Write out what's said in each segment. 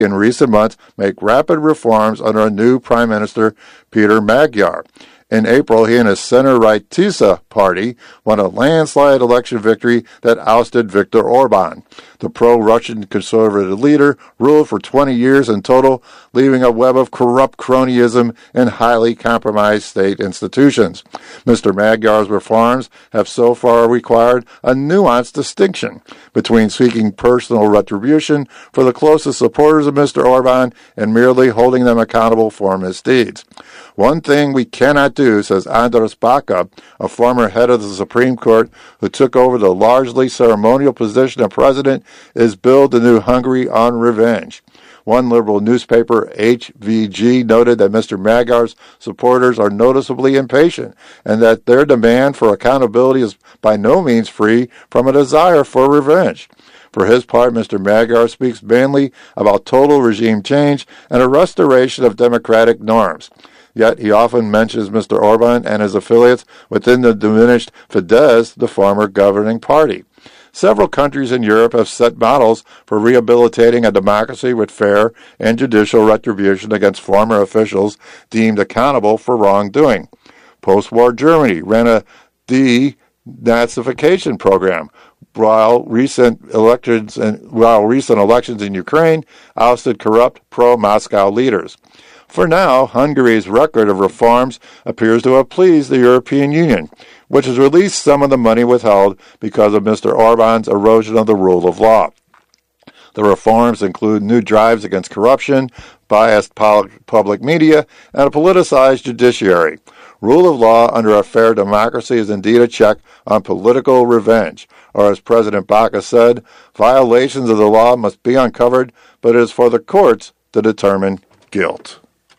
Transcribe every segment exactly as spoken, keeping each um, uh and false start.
in recent months make rapid reforms under a new Prime Minister, Peter Magyar. In April, he and his center-right TISA party won a landslide election victory that ousted Viktor Orban. The pro-Russian conservative leader ruled for twenty years in total, leaving a web of corrupt cronyism and highly compromised state institutions. Mister Magyar's reforms have so far required a nuanced distinction between seeking personal retribution for the closest supporters of Mister Orban and merely holding them accountable for misdeeds. One thing we cannot do, says Andras Baka, a former head of the Supreme Court who took over the largely ceremonial position of president, is build the new Hungary on revenge. One liberal newspaper, H V G, noted that Mister Magyar's supporters are noticeably impatient and that their demand for accountability is by no means free from a desire for revenge. For his part, Mister Magyar speaks mainly about total regime change and a restoration of democratic norms. Yet he often mentions Mister Orban and his affiliates within the diminished Fidesz, the former governing party. Several countries in Europe have set models for rehabilitating a democracy with fair and judicial retribution against former officials deemed accountable for wrongdoing. Post-war Germany ran a denazification program, while recent elections and while recent elections in Ukraine ousted corrupt pro-Moscow leaders. For now, Hungary's record of reforms appears to have pleased the European Union, which has released some of the money withheld because of Mister Orban's erosion of the rule of law. The reforms include new drives against corruption, biased public media, and a politicized judiciary. Rule of law under a fair democracy is indeed a check on political revenge, or as President Baka said, violations of the law must be uncovered, but it is for the courts to determine guilt.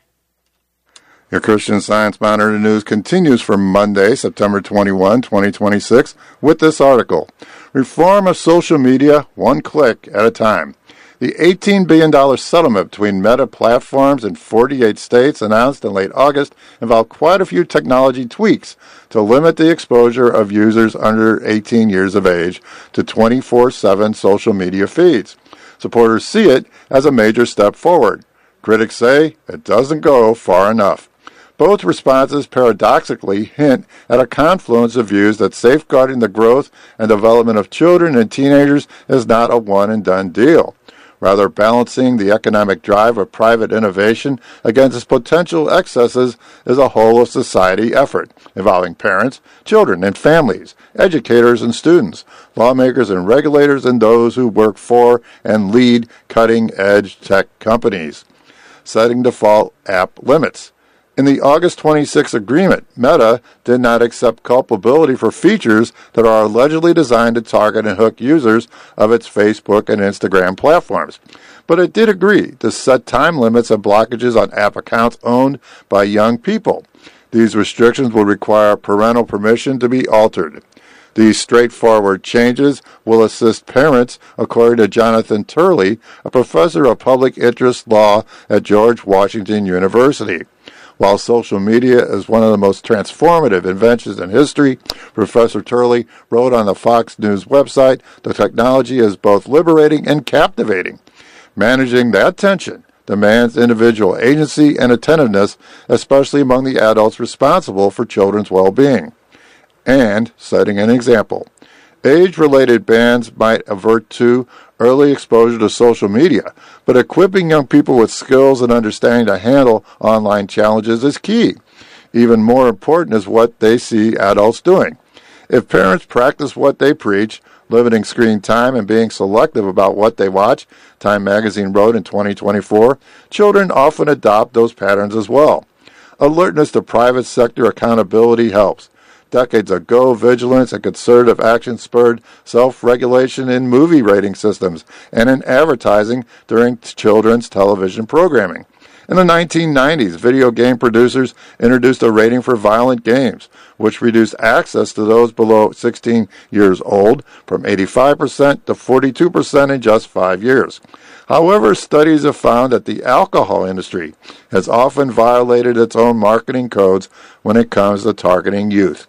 Your Christian Science Monitor news continues for Monday, September twenty-first, twenty twenty-six, with this article. Reform of social media, one click at a time. The eighteen billion dollars settlement between Meta Platforms in forty-eight states announced in late August involved quite a few technology tweaks to limit the exposure of users under eighteen years of age to twenty-four seven social media feeds. Supporters see it as a major step forward. Critics say it doesn't go far enough. Both responses paradoxically hint at a confluence of views that safeguarding the growth and development of children and teenagers is not a one-and-done deal. Rather, balancing the economic drive of private innovation against its potential excesses is a whole-of-society effort, involving parents, children, and families, educators and students, lawmakers and regulators, and those who work for and lead cutting-edge tech companies. Setting default app limits. In the August twenty-sixth agreement, Meta did not accept culpability for features that are allegedly designed to target and hook users of its Facebook and Instagram platforms. But it did agree to set time limits and blockages on app accounts owned by young people. These restrictions will require parental permission to be altered. These straightforward changes will assist parents, according to Jonathan Turley, a professor of public interest law at George Washington University. While social media is one of the most transformative inventions in history, Professor Turley wrote on the Fox News website, the technology is both liberating and captivating. Managing that tension demands individual agency and attentiveness, especially among the adults responsible for children's well-being. And, citing an example, age-related bans might avert to early exposure to social media, but equipping young people with skills and understanding to handle online challenges is key. Even more important is what they see adults doing. If parents practice what they preach, limiting screen time and being selective about what they watch, Time magazine wrote in twenty twenty-four, children often adopt those patterns as well. Alertness to private sector accountability helps. Decades ago, vigilance and concerted action spurred self-regulation in movie rating systems and in advertising during children's television programming. In the nineteen nineties, video game producers introduced a rating for violent games, which reduced access to those below sixteen years old from eighty-five percent to forty-two percent in just five years. However, studies have found that the alcohol industry has often violated its own marketing codes when it comes to targeting youth.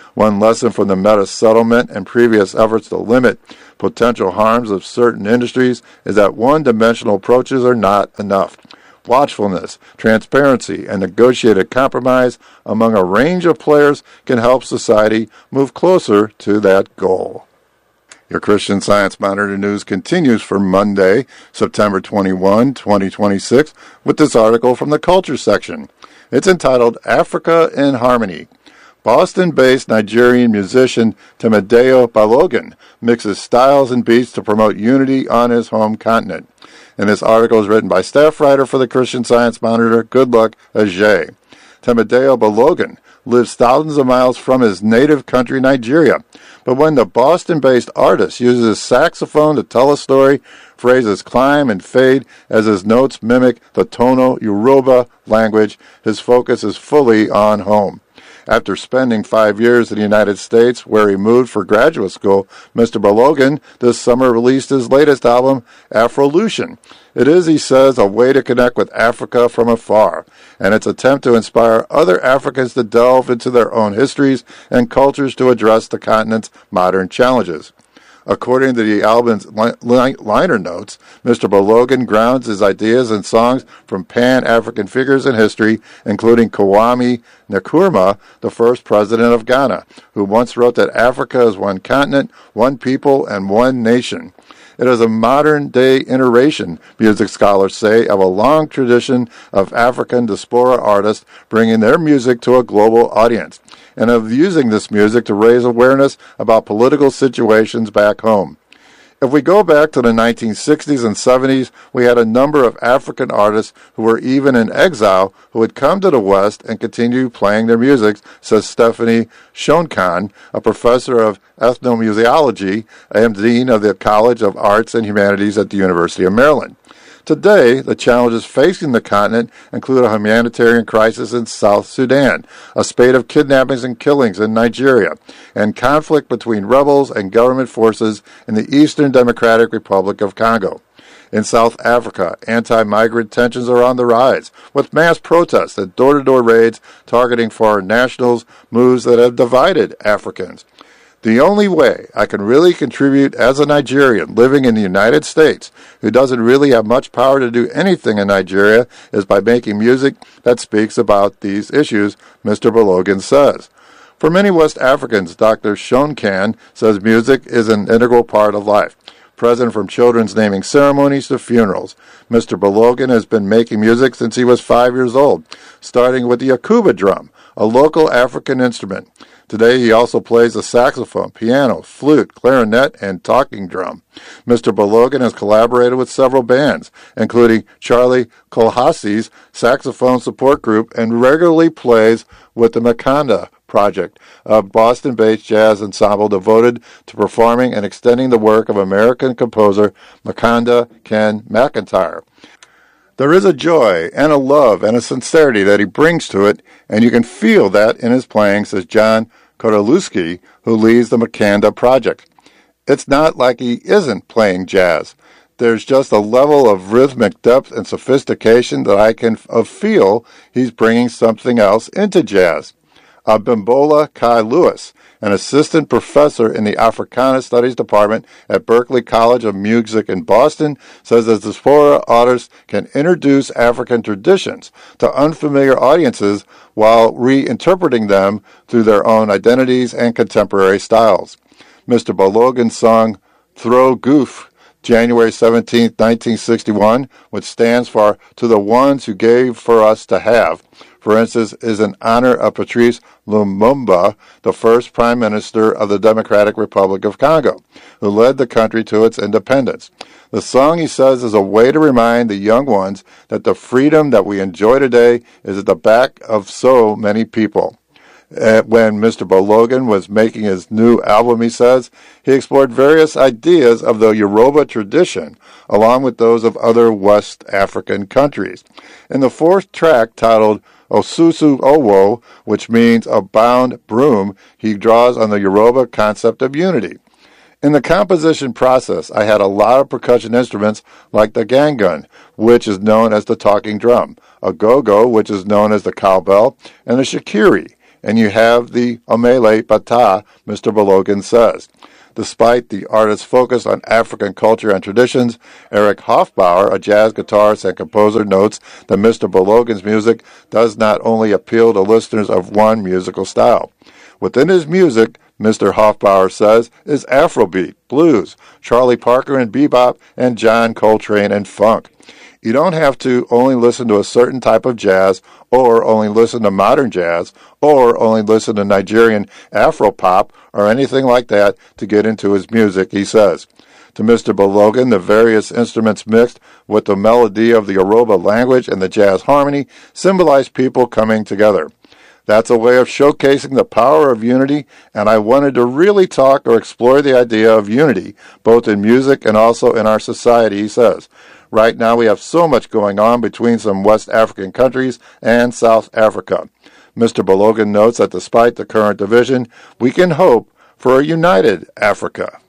One lesson from the meta settlement and previous efforts to limit potential harms of certain industries is that one-dimensional approaches are not enough. Watchfulness, transparency, and negotiated compromise among a range of players can help society move closer to that goal. Your Christian Science Monitor news continues for Monday, September twenty-first, twenty twenty-six, with this article from the Culture section. It's entitled Africa in Harmony. Boston-based Nigerian musician Temideo Balogun mixes styles and beats to promote unity on his home continent. And this article is written by staff writer for the Christian Science Monitor, Goodluck Ajay. Temideo Balogun lives thousands of miles from his native country, Nigeria. But when the Boston-based artist uses his saxophone to tell a story, phrases climb and fade as his notes mimic the tonal Yoruba language, his focus is fully on home. After spending five years in the United States, where he moved for graduate school, Mister Balogun this summer released his latest album, Afrolution. It is, he says, a way to connect with Africa from afar, and its attempt to inspire other Africans to delve into their own histories and cultures to address the continent's modern challenges. According to the album's li- li- liner notes, Mister Balogun grounds his ideas and songs from Pan-African figures in history, including Kwame Nkrumah, the first president of Ghana, who once wrote that Africa is one continent, one people, and one nation. It is a modern-day iteration, music scholars say, of a long tradition of African diaspora artists bringing their music to a global audience, and of using this music to raise awareness about political situations back home. If we go back to the nineteen sixties and seventies, we had a number of African artists who were even in exile who had come to the West and continued playing their music, says Stephanie Shonkan, a professor of ethnomusicology and dean of the College of Arts and Humanities at the University of Maryland. Today, the challenges facing the continent include a humanitarian crisis in South Sudan, a spate of kidnappings and killings in Nigeria, and conflict between rebels and government forces in the Eastern Democratic Republic of Congo. In South Africa, anti-migrant tensions are on the rise, with mass protests and door-to-door raids targeting foreign nationals, moves that have divided Africans. The only way I can really contribute as a Nigerian living in the United States who doesn't really have much power to do anything in Nigeria is by making music that speaks about these issues, Mister Balogun says. For many West Africans, Doctor Shonkan says music is an integral part of life, present from children's naming ceremonies to funerals. Mister Balogun has been making music since he was five years old, starting with the akuba drum, a local African instrument. Today he also plays the saxophone, piano, flute, clarinet, and talking drum. Mister Balogun has collaborated with several bands, including Charlie Kolhasi's saxophone support group, and regularly plays with the Makanda Project, a Boston-based jazz ensemble devoted to performing and extending the work of American composer Makanda Ken McIntyre. There is a joy and a love and a sincerity that he brings to it, and you can feel that in his playing, says John Kodalewski, who leads the Makanda Project. It's not like he isn't playing jazz. There's just a level of rhythmic depth and sophistication that I can f- feel he's bringing something else into jazz. Abimbola Kai Lewis, an assistant professor in the Africana Studies Department at Berklee College of Music in Boston, says that diaspora artists can introduce African traditions to unfamiliar audiences while reinterpreting them through their own identities and contemporary styles. Mister Balogun's song Throw Goof, January seventeenth, nineteen sixty-one, which stands for To the Ones Who Gave for Us to Have, for instance, is in honor of Patrice Lumumba, the first Prime Minister of the Democratic Republic of Congo, who led the country to its independence. The song, he says, is a way to remind the young ones that the freedom that we enjoy today is at the back of so many people. Uh, when Mister Balogun was making his new album, he says, he explored various ideas of the Yoruba tradition, along with those of other West African countries. In the fourth track, titled Osusu Owo, which means a bound broom, he draws on the Yoruba concept of unity. In the composition process, I had a lot of percussion instruments like the gangan, which is known as the talking drum, a go-go, which is known as the cowbell, and a shikiri. and you have the Omele Bata, Mister Balogan says. Despite the artist's focus on African culture and traditions, Eric Hofbauer, a jazz guitarist and composer, notes that Mister Balogan's music does not only appeal to listeners of one musical style. Within his music, Mister Hofbauer says, is Afrobeat, blues, Charlie Parker and bebop, and John Coltrane and funk. You don't have to only listen to a certain type of jazz, or only listen to modern jazz, or only listen to Nigerian Afro-pop, or anything like that to get into his music, he says. To Mister Balogan, the various instruments mixed with the melody of the Yoruba language and the jazz harmony symbolize people coming together. That's a way of showcasing the power of unity, and I wanted to really talk or explore the idea of unity, both in music and also in our society, he says. Right now we have so much going on between some West African countries and South Africa. Mister Balogan notes that despite the current division, we can hope for a united Africa.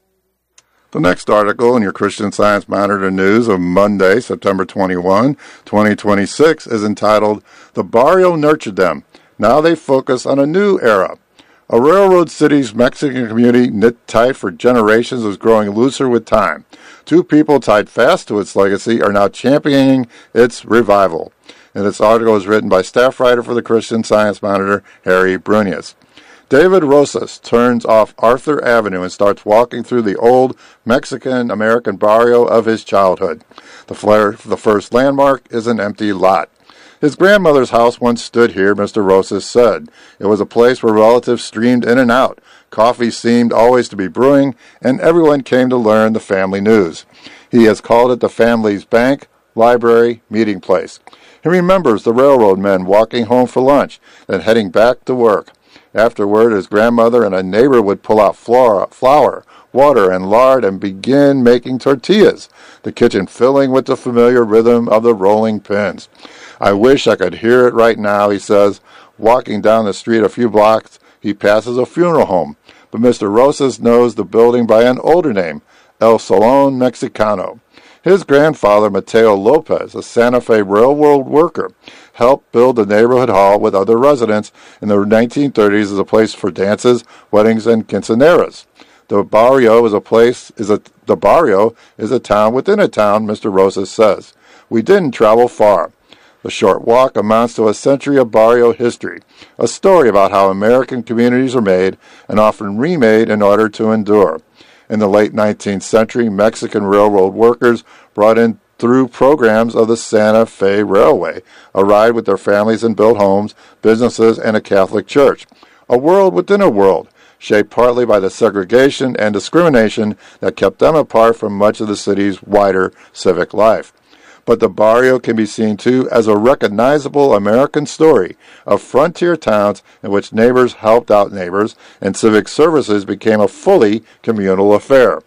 The next article in your Christian Science Monitor News of Monday, September twenty-first, twenty twenty-six, is entitled, The Barrio Nurtured Them. Now they focus on a new era. A railroad city's Mexican community, knit tight for generations, is growing looser with time. Two people tied fast to its legacy are now championing its revival. And this article is written by staff writer for the Christian Science Monitor, Harry Brunius. David Rosas turns off Arthur Avenue and starts walking through the old Mexican-American barrio of his childhood. The, flare, the first landmark is an empty lot. His grandmother's house once stood here, Mister Rosas said. It was a place where relatives streamed in and out. Coffee seemed always to be brewing, and everyone came to learn the family news. He has called it the family's bank, library, meeting place. He remembers the railroad men walking home for lunch, then heading back to work. Afterward, his grandmother and a neighbor would pull out flour, water, and lard and begin making tortillas, the kitchen filling with the familiar rhythm of the rolling pins. I wish I could hear it right now, he says. Walking down the street a few blocks, he passes a funeral home, but Mister Rosas knows the building by an older name, El Salón Mexicano. His grandfather, Mateo Lopez, a Santa Fe railroad worker, helped build the neighborhood hall with other residents in the nineteen thirties as a place for dances, weddings, and quinceaneras. The barrio is a place. Is a the barrio is a town within a town, Mister Rosas says. We didn't travel far. The short walk amounts to a century of barrio history, a story about how American communities are made and often remade in order to endure. In the late nineteenth century, Mexican railroad workers brought in through programs of the Santa Fe Railway, a ride with their families and built homes, businesses, and a Catholic church. A world within a world, shaped partly by the segregation and discrimination that kept them apart from much of the city's wider civic life. But the barrio can be seen, too, as a recognizable American story of frontier towns in which neighbors helped out neighbors and civic services became a fully communal affair.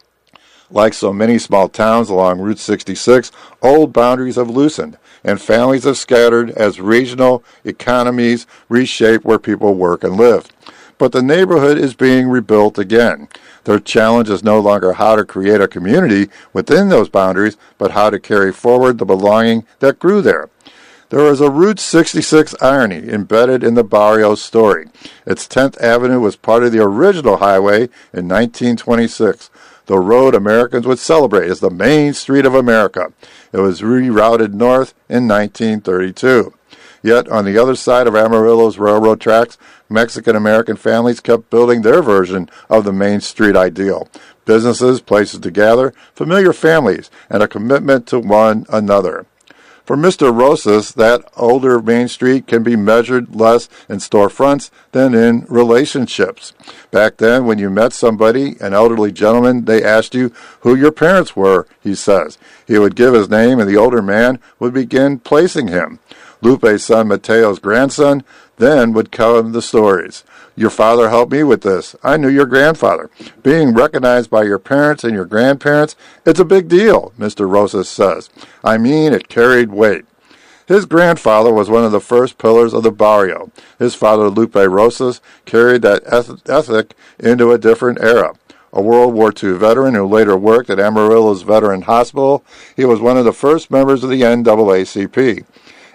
Like so many small towns along Route sixty-six, old boundaries have loosened, and families have scattered as regional economies reshape where people work and live. But the neighborhood is being rebuilt again. Their challenge is no longer how to create a community within those boundaries, but how to carry forward the belonging that grew there. There is a Route sixty-six irony embedded in the barrio's story. Its tenth Avenue was part of the original highway in nineteen twenty-six, the road Americans would celebrate as the Main Street of America. It was rerouted north in nineteen thirty-two. Yet, on the other side of Amarillo's railroad tracks, Mexican-American families kept building their version of the Main Street ideal. Businesses, places to gather, familiar families, and a commitment to one another. For Mister Rosas, that older Main Street can be measured less in storefronts than in relationships. Back then, when you met somebody, an elderly gentleman, they asked you who your parents were, he says. He would give his name, and the older man would begin placing him. Lupe's son, Mateo's grandson, then would come the stories. Your father helped me with this. I knew your grandfather. Being recognized by your parents and your grandparents, it's a big deal, Mister Rosas says. I mean, it carried weight. His grandfather was one of the first pillars of the barrio. His father, Lupe Rosas, carried that ethic into a different era. A World War Two veteran who later worked at Amarillo's Veteran Hospital, he was one of the first members of the N double A C P.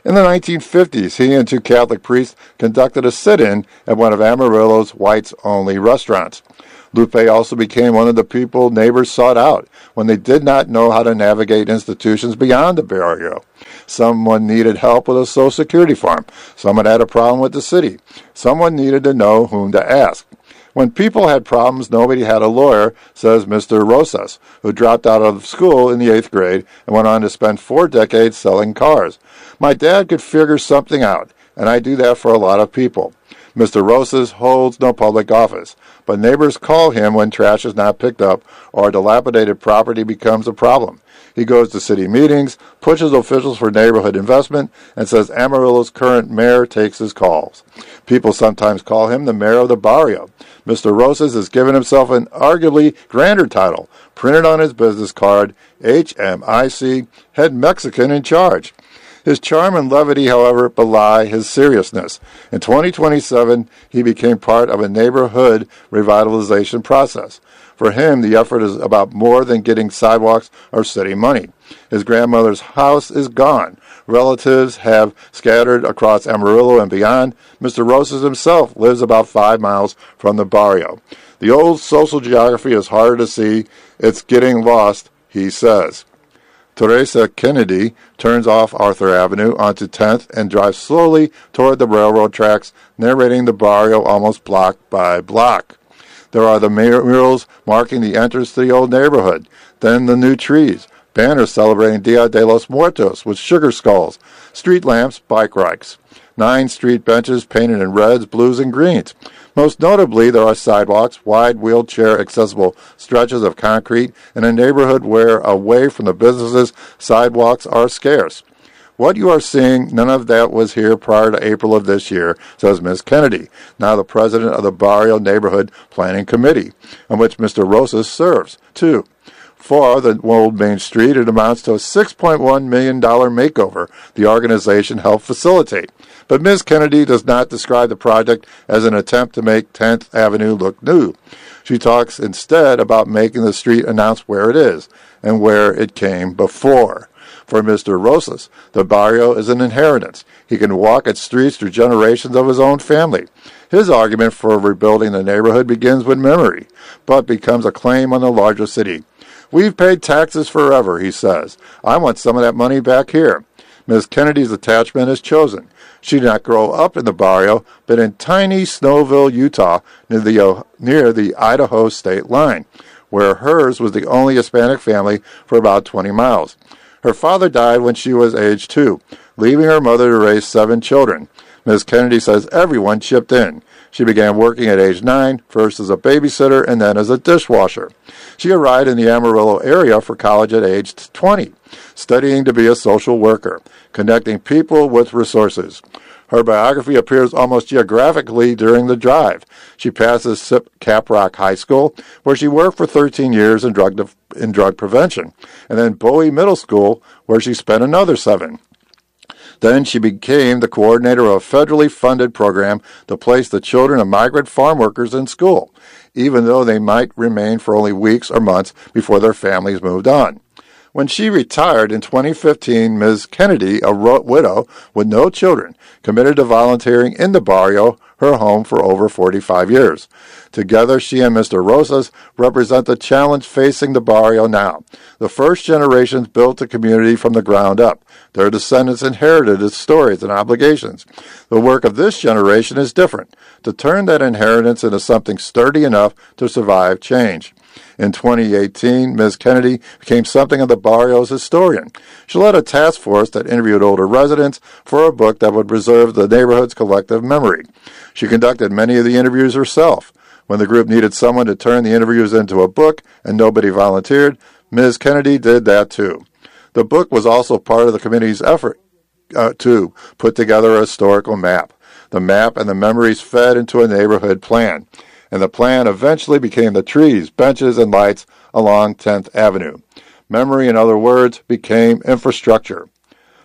In the nineteen fifties, he and two Catholic priests conducted a sit-in at one of Amarillo's whites-only restaurants. Lupe also became one of the people neighbors sought out when they did not know how to navigate institutions beyond the barrio. Someone needed help with a Social Security form. Someone had a problem with the city. Someone needed to know whom to ask. When people had problems, nobody had a lawyer, says Mister Rosas, who dropped out of school in the eighth grade and went on to spend four decades selling cars. My dad could figure something out, and I do that for a lot of people. Mister Rosas holds no public office, but neighbors call him when trash is not picked up or dilapidated property becomes a problem. He goes to city meetings, pushes officials for neighborhood investment, and says Amarillo's current mayor takes his calls. People sometimes call him the mayor of the barrio. Mister Rosas has given himself an arguably grander title, printed on his business card, H M I C, Head Mexican in Charge. His charm and levity, however, belie his seriousness. In twenty twenty-seven, he became part of a neighborhood revitalization process. For him, the effort is about more than getting sidewalks or city money. His grandmother's house is gone. Relatives have scattered across Amarillo and beyond. Mister Rosas himself lives about five miles from the barrio. The old social geography is harder to see. It's getting lost, he says. Teresa Kennedy turns off Arthur Avenue onto tenth and drives slowly toward the railroad tracks, narrating the barrio almost block by block. There are the murals marking the entrance to the old neighborhood, then the new trees, banners celebrating Dia de los Muertos with sugar skulls, street lamps, bike racks, nine street benches painted in reds, blues, and greens. Most notably, there are sidewalks, wide wheelchair-accessible stretches of concrete in a neighborhood where, away from the businesses, sidewalks are scarce. What you are seeing, none of that was here prior to April of this year, says Miz Kennedy, now the president of the Barrio Neighborhood Planning Committee, on which Mister Rosas serves, too. For the old Main Street, it amounts to a six point one million dollars makeover the organization helped facilitate. But Miz Kennedy does not describe the project as an attempt to make tenth Avenue look new. She talks instead about making the street announce where it is and where it came before. For Mister Rosas, the barrio is an inheritance. He can walk its streets through generations of his own family. His argument for rebuilding the neighborhood begins with memory, but becomes a claim on the larger city. We've paid taxes forever, he says. I want some of that money back here. Miz Kennedy's attachment is chosen. She did not grow up in the barrio, but in tiny Snowville, Utah, near the, uh, near the Idaho state line, where hers was the only Hispanic family for about twenty miles. Her father died when she was age two, leaving her mother to raise seven children. Miz Kennedy says everyone chipped in. She began working at age nine, first as a babysitter and then as a dishwasher. She arrived in the Amarillo area for college at age twenty, studying to be a social worker, connecting people with resources. Her biography appears almost geographically during the drive. She passes S I P Caprock High School, where she worked for thirteen years in drug, de- in drug prevention, and then Bowie Middle School, where she spent another seven. Then she became the coordinator of a federally funded program to place the children of migrant farm workers in school, even though they might remain for only weeks or months before their families moved on. When she retired in twenty fifteen, Miz Kennedy, a widow with no children, committed to volunteering in the barrio, her home for over forty-five years. Together, she and Mister Rosas represent the challenge facing the barrio now. The first generations built the community from the ground up. Their descendants inherited its stories and obligations. The work of this generation is different, to turn that inheritance into something sturdy enough to survive change. In twenty eighteen, Miz Kennedy became something of the barrio's historian. She led a task force that interviewed older residents for a book that would preserve the neighborhood's collective memory. She conducted many of the interviews herself. When the group needed someone to turn the interviews into a book and nobody volunteered, Miz Kennedy did that too. The book was also part of the committee's effort uh, to put together a historical map. The map and the memories fed into a neighborhood plan, and the plan eventually became the trees, benches, and lights along tenth Avenue. Memory, in other words, became infrastructure.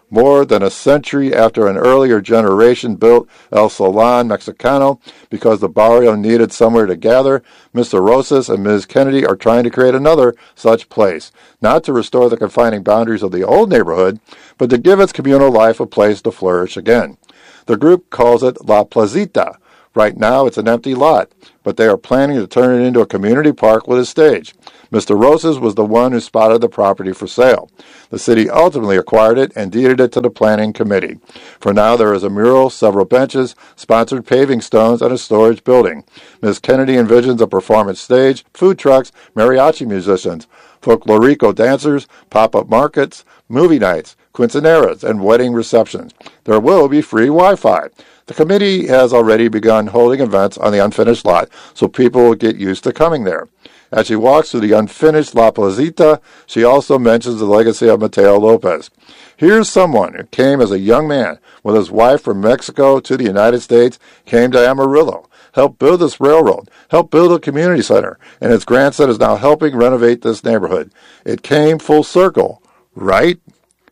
More than a century after an earlier generation built El Salón Mexicano because the barrio needed somewhere to gather, Mister Rosas and Miz Kennedy are trying to create another such place, not to restore the confining boundaries of the old neighborhood, but to give its communal life a place to flourish again. The group calls it La Placita. Right now it's an empty lot, but they are planning to turn it into a community park with a stage. Mister Rosas was the one who spotted the property for sale. The city ultimately acquired it and deeded it to the planning committee. For now, there is a mural, several benches, sponsored paving stones, and a storage building. Miz Kennedy envisions a performance stage, food trucks, mariachi musicians, folklorico dancers, pop-up markets, movie nights, quinceaneras, and wedding receptions. There will be free Wi-Fi. The committee has already begun holding events on the unfinished lot, so people will get used to coming there. As she walks through the unfinished La Placita, she also mentions the legacy of Mateo Lopez. Here's someone who came as a young man with his wife from Mexico to the United States, came to Amarillo, helped build this railroad, helped build a community center, and his grandson is now helping renovate this neighborhood. It came full circle, right?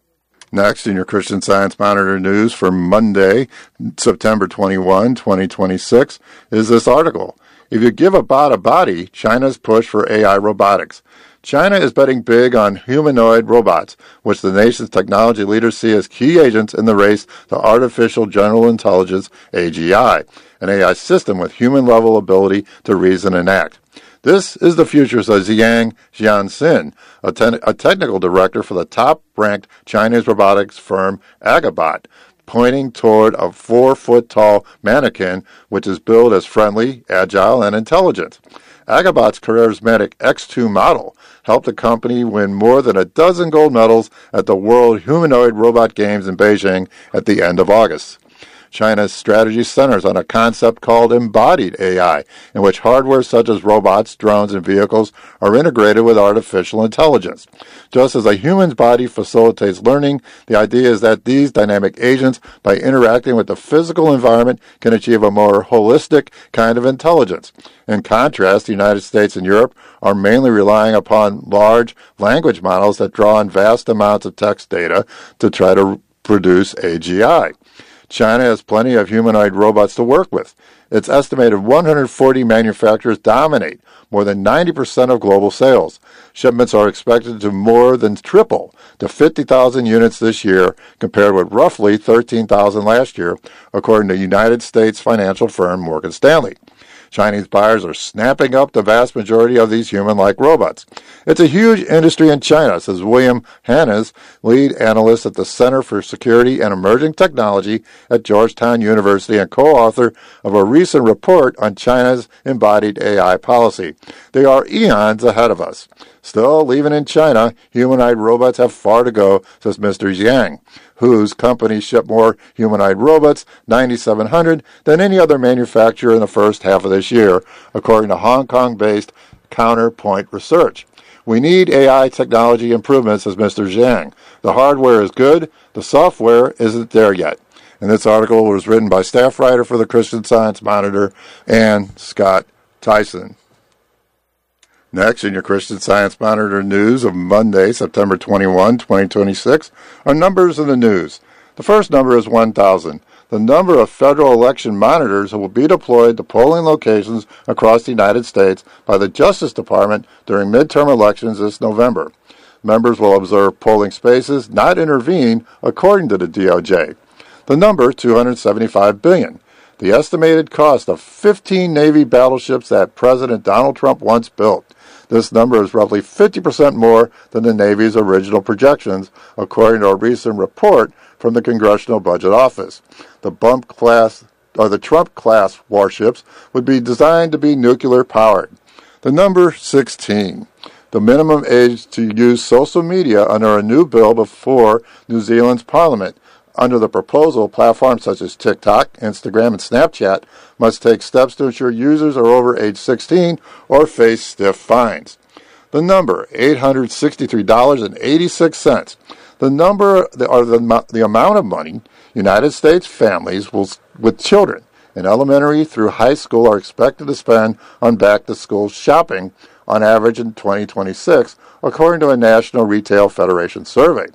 Next, in your Christian Science Monitor news for Monday, September twenty-first, twenty twenty-six, is this article. If you give a bot a body, China's push for A I robotics. China is betting big on humanoid robots, which the nation's technology leaders see as key agents in the race to artificial general intelligence, A G I, an A I system with human-level ability to reason and act. This is the future, says Yang Jianxin, a, ten- a technical director for the top-ranked Chinese robotics firm Agabot, pointing toward a four-foot-tall mannequin which is billed as friendly, agile, and intelligent. Agabot's charismatic X two model helped the company win more than a dozen gold medals at the World Humanoid Robot Games in Beijing at the end of August. China's strategy centers on a concept called embodied A I, in which hardware such as robots, drones, and vehicles are integrated with artificial intelligence. Just as a human's body facilitates learning, the idea is that these dynamic agents, by interacting with the physical environment, can achieve a more holistic kind of intelligence. In contrast, the United States and Europe are mainly relying upon large language models that draw on vast amounts of text data to try to produce A G I. China has plenty of humanoid robots to work with. Its estimated one hundred forty manufacturers dominate more than ninety percent of global sales. Shipments are expected to more than triple to fifty thousand units this year, compared with roughly thirteen thousand last year, according to United States financial firm Morgan Stanley. Chinese buyers are snapping up the vast majority of these human-like robots. It's a huge industry in China, says William Hannes, lead analyst at the Center for Security and Emerging Technology at Georgetown University and co-author of a recent report on China's embodied A I policy. They are eons ahead of us. Still, even in China, humanoid robots have far to go, says Mister Yang, whose company shipped more humanoid robots, ninety-seven hundred, than any other manufacturer in the first half of this year, according to Hong Kong-based Counterpoint Research. We need A I technology improvements, says Mister Zhang. The hardware is good, the software isn't there yet. And this article was written by staff writer for the Christian Science Monitor, Ann Scott Tyson. Next, in your Christian Science Monitor news of Monday, September twenty-first, twenty twenty-six, are numbers in the news. The first number is one thousand, the number of federal election monitors who will be deployed to polling locations across the United States by the Justice Department during midterm elections this November. Members will observe polling spaces, not intervene, according to the D O J. The number, two hundred seventy-five billion dollars. The estimated cost of fifteen Navy battleships that President Donald Trump once built. This number is roughly fifty percent more than the Navy's original projections, according to a recent report from the Congressional Budget Office. The bump class, or the Trump-class warships would be designed to be nuclear-powered. The number sixteen. The minimum age to use social media under a new bill before New Zealand's Parliament. Under the proposal, platforms such as TikTok, Instagram, and Snapchat must take steps to ensure users are over age sixteen or face stiff fines. The number, eight hundred sixty-three dollars and eighty-six cents. The number, or the, the amount of money United States families will, with children in elementary through high school are expected to spend on back-to-school shopping on average in twenty twenty-six, according to a National Retail Federation survey.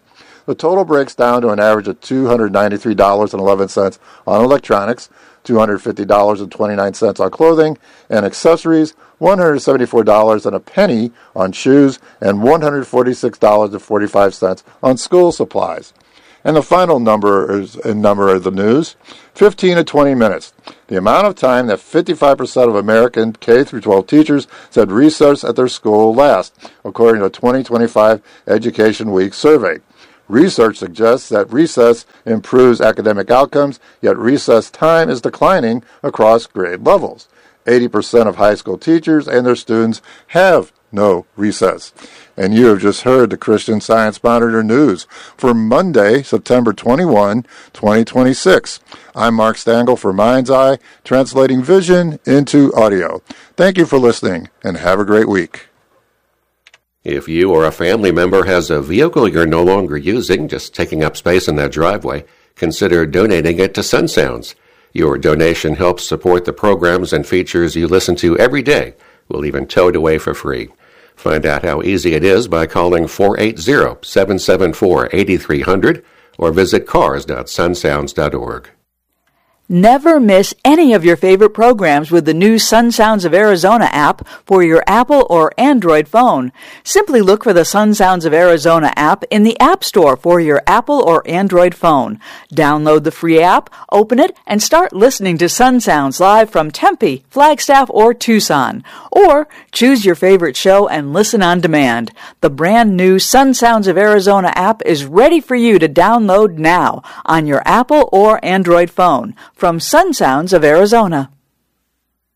The total breaks down to an average of two hundred ninety-three dollars and eleven cents on electronics, two hundred fifty dollars and twenty-nine cents on clothing and accessories, one hundred seventy-four dollars and a penny on shoes, and one hundred forty-six dollars and forty-five cents on school supplies. And the final number is a number of the news, fifteen to twenty minutes. The amount of time that fifty-five percent of American K through twelve teachers said recess at their school lasts, according to a twenty twenty-five Education Week survey. Research suggests that recess improves academic outcomes, yet recess time is declining across grade levels. eighty percent of high school teachers and their students have no recess. And you have just heard the Christian Science Monitor News for Monday, September twenty-first, twenty twenty-six. I'm Mark Stangl for Mind's Eye, translating vision into audio. Thank you for listening, and have a great week. If you or a family member has a vehicle you're no longer using, just taking up space in that driveway, consider donating it to Sun Sounds. Your donation helps support the programs and features you listen to every day. We'll even tow it away for free. Find out how easy it is by calling four eight zero, seven seven four, eight three zero zero or visit cars dot sun sounds dot org. Never miss any of your favorite programs with the new Sun Sounds of Arizona app for your Apple or Android phone. Simply look for the Sun Sounds of Arizona app in the App Store for your Apple or Android phone. Download the free app, open it, and start listening to Sun Sounds live from Tempe, Flagstaff, or Tucson. Or choose your favorite show and listen on demand. The brand new Sun Sounds of Arizona app is ready for you to download now on your Apple or Android phone. From Sun Sounds of Arizona.